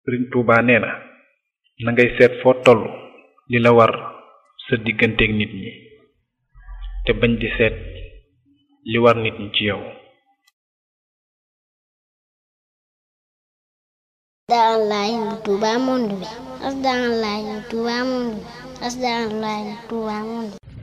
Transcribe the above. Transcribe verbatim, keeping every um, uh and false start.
Sëriñ Tuuba nee na na ngay seet foo toll li la war sa digganteeg nit ñi te bañ di seet li war nit ñi ci yow. Asdaalaay Touba monde bi asdaalaay Touba monde bi asdaalaay Touba monde